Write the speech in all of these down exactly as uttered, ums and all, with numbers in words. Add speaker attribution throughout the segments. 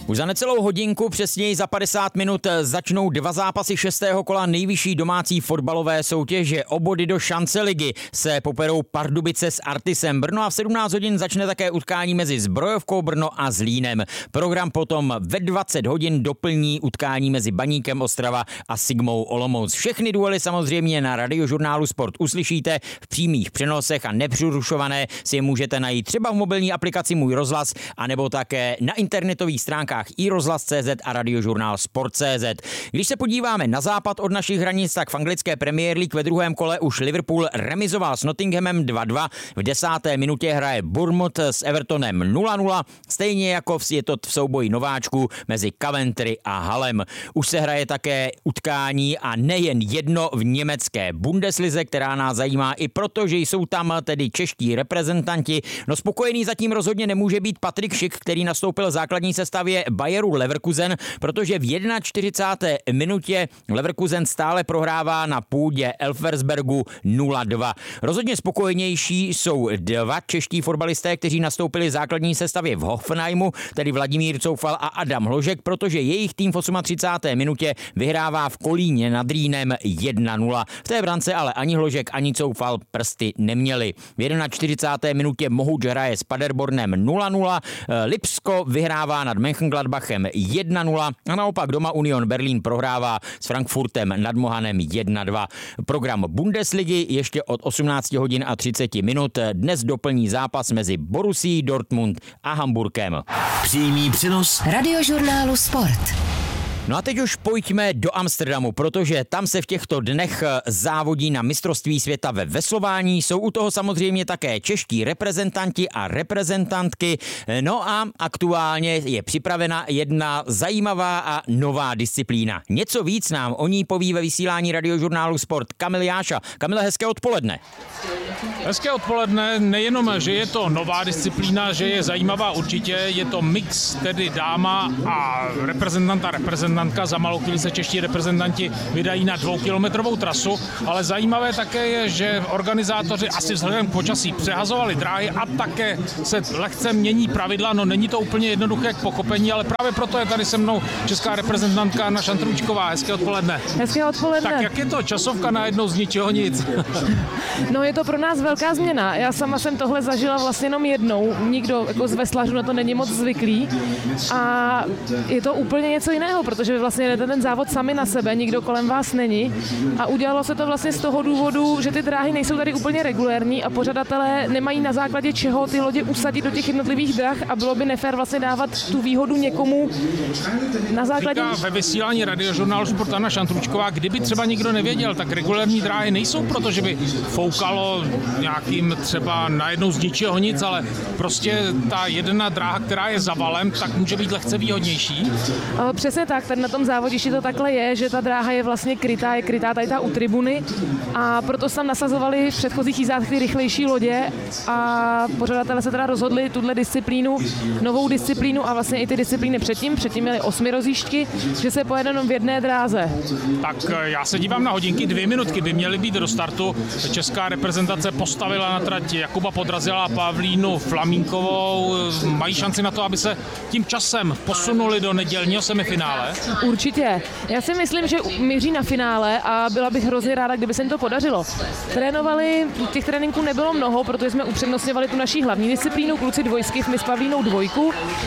Speaker 1: Už za necelou hodinku, přesněji za padesát minut, začnou dva zápasy šestého kola nejvyšší domácí fotbalové soutěže. O body do šance ligy se poperou Pardubice s Artisem Brno a v sedmnáct hodin začne také utkání mezi Zbrojovkou Brno a Zlínem. Program potom ve dvacet hodin doplní utkání mezi Baníkem Ostrava a Sigmou Olomouc. Všechny duely samozřejmě na Radiožurnálu Sport uslyšíte v přímých přenosech a nepřerušované si je můžete najít třeba v mobilní aplikaci Můj rozhlas, anebo také na internetových stránkách i rozhlas tečka cé zet a radiožurnál sport tečka cé zet. Když se podíváme na západ od našich hranic, tak v anglické Premier League ve druhém kole už Liverpool remizoval s Nottinghamem dva dva. V desáté minutě hraje Bournemouth s Evertonem nula nula, stejně jako je to v souboji nováčků mezi Coventry a Hallem. Už se hraje také utkání a nejen jedno v německé Bundeslize, která nás zajímá i proto, že jsou tam tedy čeští reprezentanti. No spokojený zatím rozhodně nemůže být Patrik Schick, který nastoupil v základní sestavě Bayeru Leverkusen, protože v čtyřicáté první minutě Leverkusen stále prohrává na půdě Elversbergu nula dva. Rozhodně spokojenější jsou dva čeští fotbalisté, kteří nastoupili v základní sestavě v Hoffenheimu, tedy Vladimír Coufal a Adam Hložek, protože jejich tým v třicáté osmé minutě vyhrává v Kolíně nad Rýnem jedna nula. V té brance ale ani Hložek, ani Coufal prsty neměli. V čtyřicáté první minutě Mohuč hraje s Paderbornem nula nula, Lipsko vyhrává nad Mönchengladbachem jedna nula a naopak doma Union Berlín prohrává s Frankfurtem nad Mohanem jedna dva. Program Bundesligy ještě od osmnáct hodin a třicet minut dnes doplní zápas mezi Borussií Dortmund a Hamburkem.
Speaker 2: Přímý přenos
Speaker 3: Radiožurnálu Sport.
Speaker 1: No a teď už pojďme do Amsterdamu, protože tam se v těchto dnech závodí na mistrovství světa ve veslování. Jsou u toho samozřejmě také čeští reprezentanti a reprezentantky. No a aktuálně je připravena jedna zajímavá a nová disciplína. Něco víc nám o ní poví ve vysílání Radiožurnálu Sport Kamil Jáša. Kamile, hezké odpoledne.
Speaker 4: Hezké odpoledne, nejenom, že je to nová disciplína, že je zajímavá určitě, je to mix, tedy dáma a reprezentant a reprezentantka. Za malou chvíli se čeští reprezentanti vydají na dvoukilometrovou trasu, ale zajímavé také je, že organizátoři asi vzhledem k počasí přehazovali dráhy a také se lehce mění pravidla, no není to úplně jednoduché k pochopení, ale právě proto je tady se mnou česká reprezentantka Anna Šantručková. Hezké odpoledne.
Speaker 3: Hezké odpoledne.
Speaker 4: Tak jak je to časovka najednou z ničeho nic?
Speaker 3: No je to pro nás velká změna. Já sama jsem tohle zažila vlastně jenom jednou. Nikdo jako z veslařů na to není moc zvyklý. A je to úplně něco jiného, protože vy vlastně jdete ten závod sami na sebe, nikdo kolem vás není. A udělalo se to vlastně z toho důvodu, že ty dráhy nejsou tady úplně regulérní a pořadatelé nemají na základě čeho ty lodě usadit do těch jednotlivých drah a bylo by nefér vlastně dávat tu výhodu někomu na základě...
Speaker 4: Říká ve vysílání Radiožurnálu Sport Anna Šantručková, kdyby třeba nikdo nevěděl, tak regulérní dráhy nejsou proto, že by foukalo nějakým třeba najednou z ničeho nic, ale prostě ta jedna dráha, která je za valem, tak může být lehce výhodnější.
Speaker 3: Přesně tak, tady na tom závodišti to takhle je, že ta dráha je vlastně krytá, je krytá tady ta u tribuny a proto se tam nasazovali v předchozích jízdách ty rychlejší lodě a pořadatelé se teda rozhodli tuhle disciplínu, novou disciplínu a vlastně i ty disciplíny předtím, předtím měli osmi rozjížďky, že se pojede jenom v jedné dráze.
Speaker 4: Tak já se dívám na hodinky, dvě minutky by měly být do startu. Česká reprezentace postavila na trať Jakuba Podrazila a Pavlínu Flamínkovou. Mají šanci na to, aby se tím časem posunuli do nedělního semifinále?
Speaker 3: Určitě. Já si myslím, že míří na finále a byla bych hrozně ráda, kdyby se jim to podařilo. Trénovali, těch tréninků nebylo mnoho, protože jsme upřednostňovali tu naší hlavní disciplínu, kluci dvojsky, my s Pavlínou dvojku,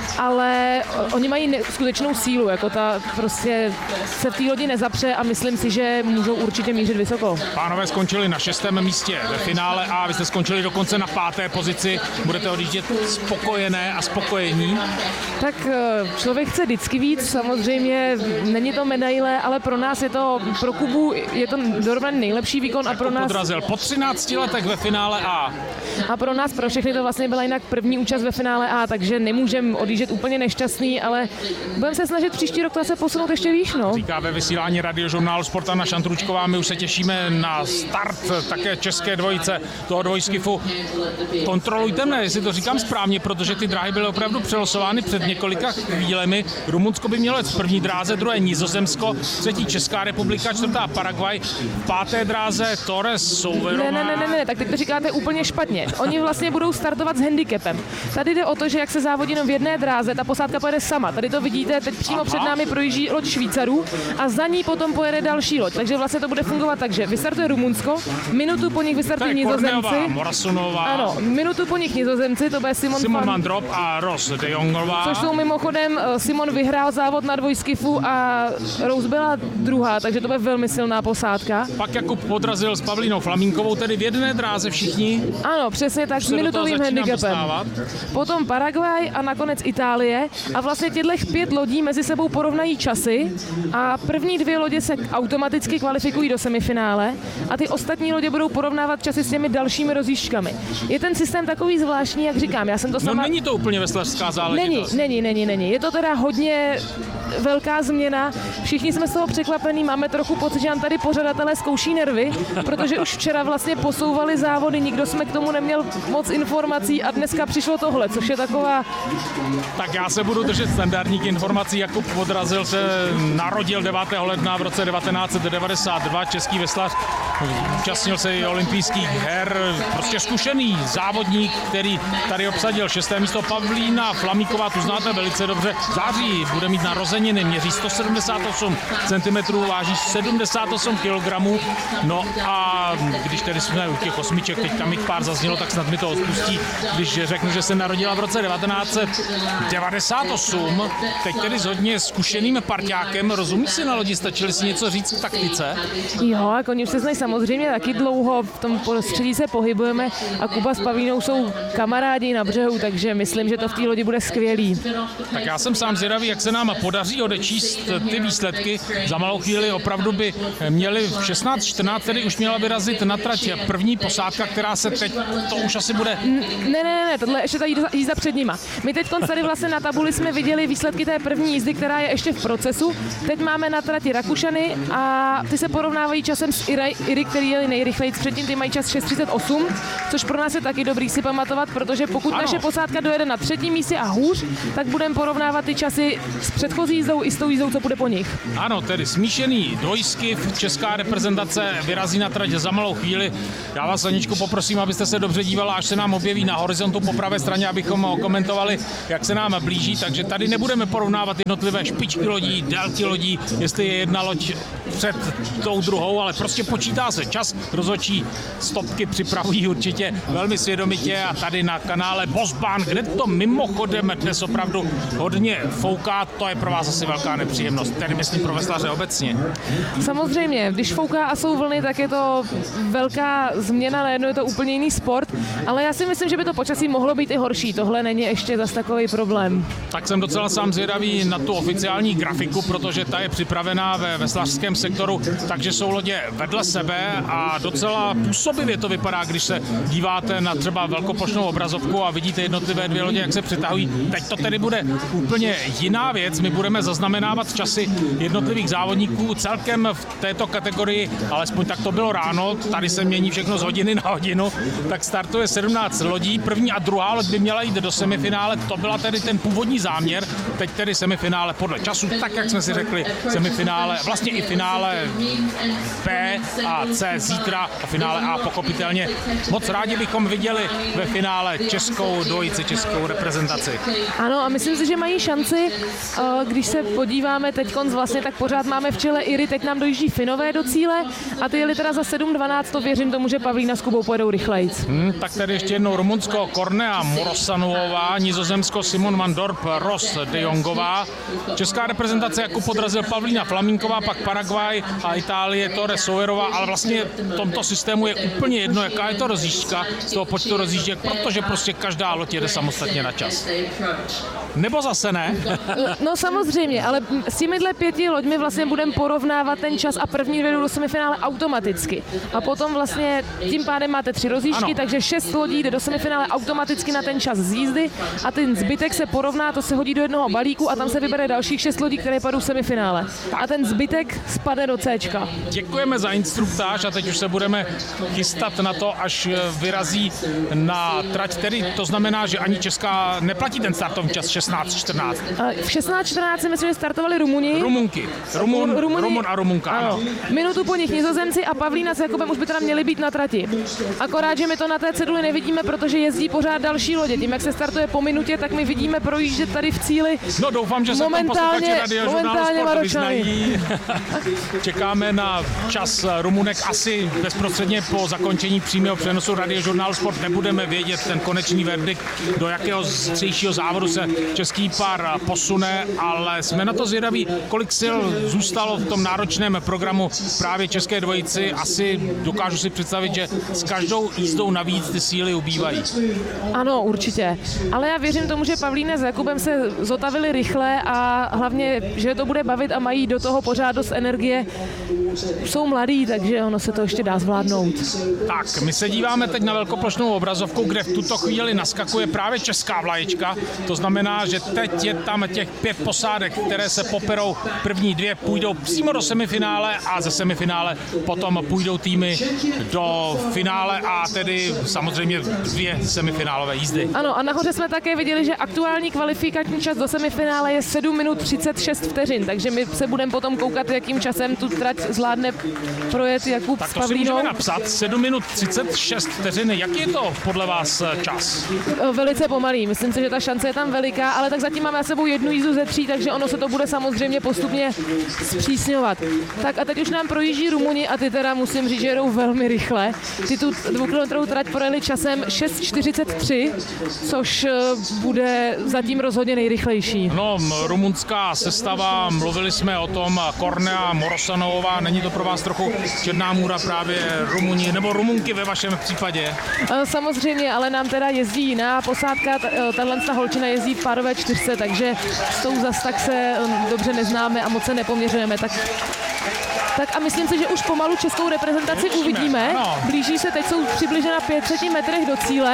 Speaker 3: ale oni mají skutečnou sílu, jako ta prostě se v té lodi nezapře a myslím si, že můžou určitě mířit vysoko.
Speaker 4: Pánové skončili na šestém místě ve finále a vy jste skončili dokonce na páté pozici. Budete odjíždět spokojené a spokojení?
Speaker 3: Tak člověk chce vždycky víc, samozřejmě není to medaile, ale pro nás je to, pro Kubu je to dorovnaný nejlepší výkon a pro nás...
Speaker 4: Podrazil po třinácti letech ve finále A.
Speaker 3: A pro nás, pro všechny to vlastně byla jinak první účast ve finále A, takže nemůžeme odjíždět úplně nešťastný, ale budeme se snažit příští rok to se posunout ještě výš, no.
Speaker 4: Říká ve vysílání Radiožurnálu Sport Anna Šantručková, my už se těšíme na start také české dvojice toho dvojskifu. Kontrolujte mne, jestli to říkám správně, protože ty dráhy byly opravdu přelosovány před několika chvílemi. Rumunsko by mělo jet v první dráze, druhé Nizozemsko, třetí Česká republika, čtvrtá Paraguay, v páté dráze Torres Souverová.
Speaker 3: Ne, ne, ne, ne, tak teď to říkáte úplně špatně. Oni vlastně budou startovat s handicapem. Tady jde o to, že jak se závodí jenom v jedné dráze, ta posádka pojede sama. Tady to vidíte, teď přímo Aha. před námi projíždí loď Švýcarů a za ní potom pojede další loď. Takže vlastně to bude fungovat tak, že vystartuje Rumunsko, minutu po nich vystartují Nizozemci. Ano, minutu po nich Nizozemci, to bude Simon,
Speaker 4: Simon
Speaker 3: van...
Speaker 4: van Drop a Ros de Jongová.
Speaker 3: Což jsou mimochodem, Simon vyhrál závod na dvojskifu a Rose byla druhá, takže to bude velmi silná posádka.
Speaker 4: Pak Jakub podrazil s Pavlínou Flamínkovou, tedy v jedné dráze všichni.
Speaker 3: Ano, přesně tak, s minutovým handicapem. Potom Paraguay a nakonec Itálie a vlastně těchto pět lodí mezi sebou porovnají časy a první dvě lodě se automaticky kvalifikují do semifinále a ty ostatní lodě budou porovnávat časy s těmi dalšími rozjížďkami. Je ten systém takový zvláštní, jak říkám, já jsem to sama...
Speaker 4: No není to úplně veslařská záležitost.
Speaker 3: Není, není, není, není. Je to teda hodně velká změna. Všichni jsme z toho překvapení, máme trochu pocit, že nám tady pořadatelé zkouší nervy, protože už včera vlastně posouvali závody, nikdo jsme k tomu neměl moc informací a dneska přišlo tohle, což je taková...
Speaker 4: Tak já se budu držet standardních informací. Jakub Podrazil se narodil devátého ledna v roce devatenáct set devadesát dva, český veslař, účastnil se i olympijských her, prostě zkušený závodník, který tady obsadil šesté místo. Pavlína Flamíková, tu znáte velice dobře, září bude mít narozeniny, měří sto sedmdesát osm centimetrů, váží sedmdesát osm kilogramů, no a když tedy jsme u těch osmiček, teď tam jich pár zaznělo, tak snad mi to odpustí, když řeknu, že se narodila v roce devatenáct set devadesát osm, teď tedy s hodně zkušeným parťákem, rozumí si na lodi, stačili si něco říct v taktice?
Speaker 3: Jo, jako oni už se znají samozřejmě taky dlouho, v tom prostředí se pohybujeme a Kuba s Pavlínou jsou kamarádi na břehu, takže myslím, že to v té lodi bude skvělý.
Speaker 4: Tak já jsem sám zvědavý, jak se nám podaří odečíst ty výsledky. Za malou chvíli opravdu by měli v šestnáct čtrnáct, tedy už měla vyrazit na trať první posádka, která se teď, to už asi bude...
Speaker 3: Ne, ne, ne, tohle ještě ta jízda před nima. My teď tady vlastně na tabuli jsme viděli výsledky té první jízdy, která je ještě v procesu. Teď máme na trati Rakušany a ty se porovnávají časem s Iry, Iry který jeli nejrychleji. Předtím ty mají čas šest třicet osm, což pro nás je taky dobrý si pamatovat, protože pokud ano. naše posádka dojede na třetím místě a hůř, tak budeme porovnávat ty časy s předchozí jízdou i s tou jízdou, co bude po nich.
Speaker 4: Ano, tedy smíšený dvojskiv, česká reprezentace vyrazí na trať za malou chvíli. Já vás, Aničko, poprosím, abyste se dobře dívala, až se nám objeví na horizontu po pravé straně, abychom komentovali, jak se nám blíží, takže tady nebudeme porovnávat jednotlivé špičky lodí, délky lodí, jestli je jedna loď před tou druhou, ale prostě počítá se čas, rozhodčí stopky připravují určitě velmi svědomitě a tady na kanále Bosbahn, kde to mimochodem dnes opravdu hodně fouká, to je pro vás asi velká nepříjemnost, tedy myslím pro veslaře obecně.
Speaker 3: Samozřejmě, když fouká a jsou vlny, tak je to velká změna, najednou je to úplně jiný sport, ale já si myslím, že by to počasí mohlo být i horší, tohle není ještě zas takový problém.
Speaker 4: Tak jsem docela sám zvědavý na tu oficiální grafiku, protože ta je připravená ve veslařském sektoru, takže jsou lodě vedle sebe a docela působivě to vypadá, když se díváte na třeba velkoplošnou obrazovku a vidíte jednotlivé dvě lodě, jak se přitahují. Teď to tedy bude úplně jiná věc, my budeme zaznamenávat časy jednotlivých závodníků celkem v této kategorii, alespoň tak to bylo ráno, tady se mění všechno z hodiny na hodinu, tak startuje sedmnáct lodí, první a druhá loď by měla jít do semifinále, to byla tedy ten původní záměr, teď tedy semifinále podle času, tak jak jsme si řekli, semifinále, vlastně i finále B a C zítra a finále A pochopitelně. Moc rádi bychom viděli ve finále českou dvojici, českou reprezentaci.
Speaker 3: Ano a myslím si, že mají šanci, když se podíváme teď vlastně, tak pořád máme v čele Iry, teď nám dojíždí Finové do cíle a ty jeli teda za sedm dvanáct, to věřím tomu, že Pavlína s Kubou pojedou rychlejc.
Speaker 4: Hmm, tak tady ještě jednou Rumunsko Kornea Morosanuová, Nizozemsko Simon van Dorp, Ros de Jongová, česká reprezentace Jakub Podrazil, Pavlína Flamínková, pak Paraguay a Itálie Torres Souverová, ale vlastně v tomto systému je úplně jedno, jaká je to rozjížďka z toho počtu rozjížděk, protože prostě každá loď jede samostatně na čas. Nebo zase ne?
Speaker 3: No samozřejmě, ale s těmihle pěti loďmi vlastně budeme porovnávat ten čas a první dvě do semifinále automaticky. A potom vlastně tím pádem máte tři rozjížďky, ano. Takže šest lodí jde do semifinále automaticky na ten čas z jízdy a ten zbytek se porovná, to se hodí do jednoho balíku a tam se vybere dalších šest lodí, které padou v semifinále. A ten zbytek spadne do Cčka.
Speaker 4: Děkujeme za instruktáž. instruktáž a teď už se budeme chystat na to, až vyrazí na trať, tedy to znamená, že ani česká neplatí ten startovní čas šestnáct čtrnáct.
Speaker 3: V šestnáct čtrnáct si myslím, že startovali Rumuni.
Speaker 4: Rumunky. Rumun,
Speaker 3: Rumuni,
Speaker 4: Rumun a Rumunka.
Speaker 3: Ano. Minutu po nich Nizozemci a Pavlína s Jakubem už by teda měli být na trati. Akorát, že my to na té ceduli nevidíme, protože jezdí pořád další lodě. Tím, jak se startuje po minutě, tak my vidíme projíždět tady v cíli.
Speaker 4: No doufám, že se tam posluchači Radiožurnálu Sport vyznají. Čekáme na čas Rumunek asi bezprostředně po zakončení přímého přenosu Radiožurnálu Sport. Nebudeme vědět ten konečný verdikt, do jakého zítřejšího závodu se český pár posune, ale jsme na to zvědaví, kolik sil zůstalo v tom náročném programu právě české dvojici. Asi dokážu si představit, že s každou jízdou navíc ty síly ubývají.
Speaker 3: Ano, určitě. Ale já věřím tomu, že Pavlína s Jakubem se zotavili rychle a hlavně, že to bude bavit a mají do toho pořád dost energie. Jsou mladí, takže ono se to ještě dá zvládnout.
Speaker 4: Tak, my se díváme teď na velkoplošnou obrazovku, kde v tuto chvíli naskakuje právě česká vlaječka. To znamená, že teď je tam těch pět posádek, které se poperou. První dvě půjdou přímo do semifinále a ze semifinále potom půjdou týmy do finále a tedy samozřejmě dvě semifinálové jízdy.
Speaker 3: Ano, a nahoře jsme také viděli, že aktuální kvalifikační čas do semifinále je sedm minut třicet šest vteřin, takže my se budeme potom koukat, jakým časem tu trať zvládne projet Jakub
Speaker 4: tak
Speaker 3: s
Speaker 4: to
Speaker 3: Pavlínou.
Speaker 4: Si můžeme napsat, sedm minut třicet šest vteřin. Jaký je to podle vás čas?
Speaker 3: Velice pomalý, myslím si, že ta šance je tam veliká, ale tak zatím máme na sebou jednu jízdu ze tří, takže ono se to bude samozřejmě postupně zpřísňovat. Tak a teď už nám projíždí Rumuni a ty teda musím říct, že jedou velmi rychle. Ty tu dvoukilometrovou trať projeli časem šest čtyřicet tři, což bude zatím rozhodně nejrychlejší.
Speaker 4: No, rumunská sestava, mluvili jsme o tom, Kornea Morosanová, není to pro vás trochu černá můra právě Rumuni, nebo Rumunky ve vašem případě?
Speaker 3: Samozřejmě, ale nám teda jezdí jiná posádka, tato holčina jezdí v párové čtyřce, takže s tou zas tak se dobře neznáme a moc se nepoměřujeme. Tak Tak a myslím si, že už pomalu českou reprezentaci uvidíme.
Speaker 4: Ano.
Speaker 3: Blíží se, teď jsou přibližně na pěti metrech do cíle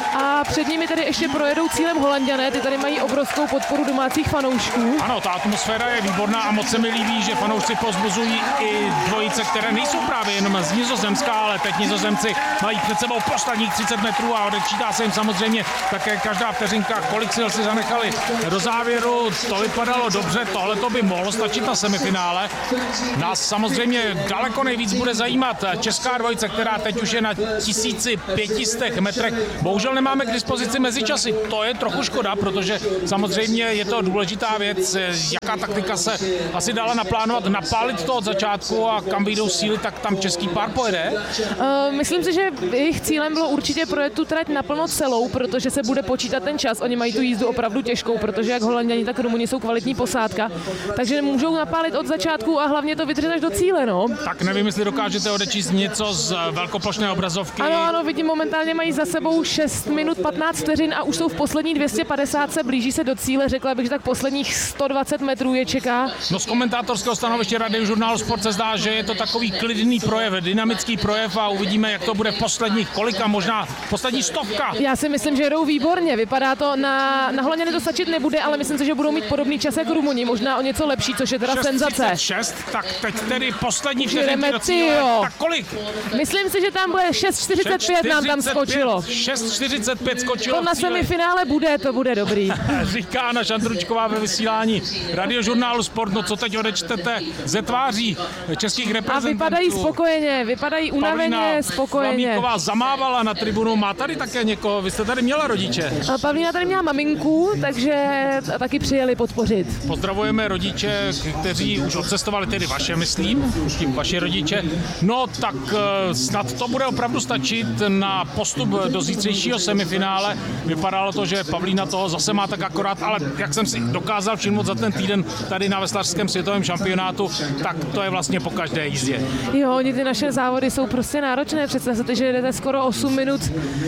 Speaker 3: a před nimi tedy ještě projedou cílem Holanďané. Ty tady mají obrovskou podporu domácích fanoušků.
Speaker 4: Ano, ta atmosféra je výborná a moc se mi líbí, že fanoušci povzbuzují i dvojice, které nejsou právě jenom z Nizozemska, ale teď Nizozemci mají před sebou posledních třicet metrů a odečítá se jim samozřejmě také každá vteřinka, kolik sil si zanechali do závěru. To vypadalo dobře, tohle to by mohlo stačit na semifinále. Nás samozřejmě daleko nejvíc bude zajímat česká dvojice, která teď už je na tisíc pět set metrech. Bohužel nemáme k dispozici mezičasy. To je trochu škoda, protože samozřejmě je to důležitá věc, jaká taktika se asi dala naplánovat, napálit to od začátku a kam vyjdou síly, tak tam český pár pojede.
Speaker 3: Uh, myslím si, že jejich cílem bylo určitě projet tu trať naplno celou, protože se bude počítat ten čas. Oni mají tu jízdu opravdu těžkou, protože jak Holanďani, tak Rumuni jsou kvalitní posádka, takže můžou napálit od začátku a hlavně to vydržet až do cíle, no.
Speaker 4: Tak nevím, jestli dokážete odečíst něco z velkoplošné obrazovky.
Speaker 3: Ano, ano, vidím, momentálně mají za sebou šest minut patnáct vteřin a už jsou v poslední dvě stě padesát, se blíží se do cíle, řekla bych, že tak posledních sto dvacet metrů je čeká.
Speaker 4: No z komentátorského stanoviště Radiožurnálu Sport se zdá, že je to takový klidný projev, dynamický projev a uvidíme, jak to bude v posledních kolika, možná poslední stovka.
Speaker 3: Já si myslím, že jdou výborně, vypadá to, na, na Holanďany to stačit nebude, ale myslím si, že budou mít podobný čas jako Rumuni, možná o něco lepší, což je teda senzace.
Speaker 4: šest, tak teď tedy poslední vteřinky do cíle. Tak kolik?
Speaker 3: Myslím si, že tam bude šest čtyřicet pět nám tam skočilo.
Speaker 4: šest čtyřicet pět skočilo.
Speaker 3: To na semifinále bude, to bude dobrý.
Speaker 4: Říká Anna Šandručková ve vysílání Radiožurnálu Sport. No co teď odečtete ze tváří českých reprezentantů?
Speaker 3: A vypadají spokojeně, vypadají unaveně, spokojeně.
Speaker 4: Pavlína zamávala na tribunu, má tady také někoho, vy jste tady měla rodiče.
Speaker 3: A Pavlína tady měla maminku, takže taky přijeli podpořit.
Speaker 4: Pozdravujeme rodiče, kteří už odcestovali, tedy vaše, myslím, tím vaše rodiče. No tak snad to bude opravdu stačit na postup do zítřejšího semifinále. Vypadalo to, že Pavlína toho zase má tak akorát, ale jak jsem si dokázal všimnout za ten týden tady na veslařském světovém šampionátu, tak to je vlastně po každé jízdě.
Speaker 3: Jo, oni ty naše závody jsou prostě náročné. Představte, že jedete skoro osm minut,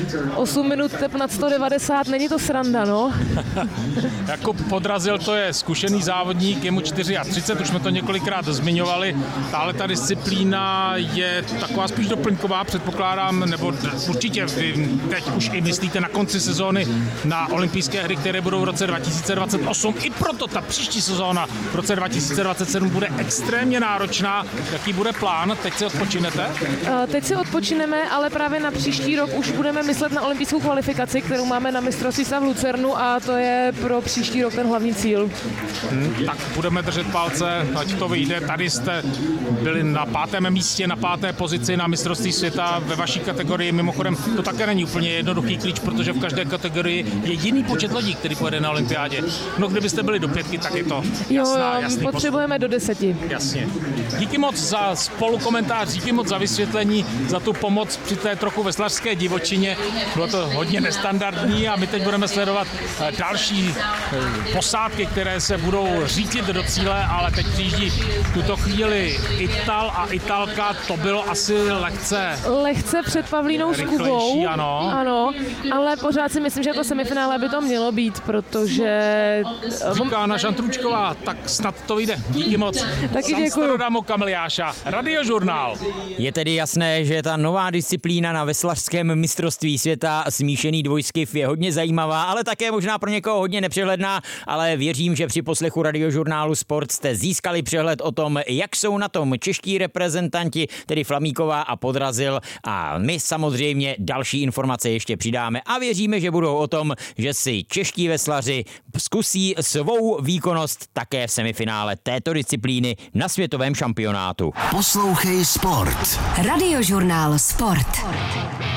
Speaker 3: osm minut tep nad sto devadesát, není to sranda, no.
Speaker 4: Jakub Podrazil, to je zkušený závodník, je mu třicet čtyři, už jsme to několikrát zmiňovali, Tahle ta disciplína je taková spíš doplňková, předpokládám, nebo určitě vy teď už i myslíte na konci sezóny na olympijské hry, které budou v roce dva tisíce dvacet osm. I proto ta příští sezóna v roce dva tisíce dvacet sedm bude extrémně náročná. Jaký bude plán? Teď si odpočinete?
Speaker 3: Teď si odpočineme, ale právě na příští rok už budeme myslet na olympijskou kvalifikaci, kterou máme na mistrovství světa v Lucernu, a to je pro příští rok ten hlavní cíl.
Speaker 4: Hmm, tak budeme držet palce, ať to vyjde. Tady jste byli na pátém místě, na páté pozici na mistrovství světa ve vaší kategorii. Mimochodem, to také není úplně jednoduchý klíč, protože v každé kategorii je jiný počet lidí, který pojede na olympiádě. No, kdybyste byli do pětky, tak je to jasná,
Speaker 3: jo,
Speaker 4: jasný
Speaker 3: potřebujeme
Speaker 4: postup.
Speaker 3: do deseti.
Speaker 4: Jasně. Díky moc za spolukomentář, díky moc za vysvětlení, za tu pomoc při té trochu veslařské divočině. Bylo to hodně nestandardní a my teď budeme sledovat další posádky, které se budou řídit do cíle, ale teď přijíždí v tuto chvíli Ital a Italka, to bylo asi lehce.
Speaker 3: Lehce před Pavlínou Skubou.
Speaker 4: Ano.
Speaker 3: Ano, ale pořád si myslím, že to semifinále by to mělo být, protože...
Speaker 4: Říká Anna Žantručková, tak snad to vyjde. Díky moc.
Speaker 3: Taky děkuju.
Speaker 4: Amsterdamu Kamiliáša, Radiožurnál.
Speaker 1: Je tedy jasné, že ta nová disciplína na veslařském mistrovství světa smíšený dvojskiv je hodně zajímavá, ale také možná pro někoho hodně nepřehledná, ale věřím, že při poslechu Radiožurnálu Sport jste získali přehled o tom, jak jsou na tom čeští reprezentanti, tedy Flamíková a Podrazil, a my samozřejmě další informace ještě přidáme a věříme, že budou o tom, že si čeští veslaři zkusí svou výkonnost také v semifinále této disciplíny na světovém šampionátu.
Speaker 2: Poslouchej Sport.
Speaker 5: Radiožurnál Sport.